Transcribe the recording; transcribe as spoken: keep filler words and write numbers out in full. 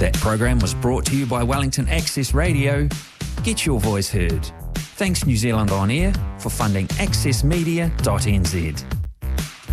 That program was brought to you by Wellington Access Radio. Get your voice heard. Thanks New Zealand On Air for funding access media dot n z.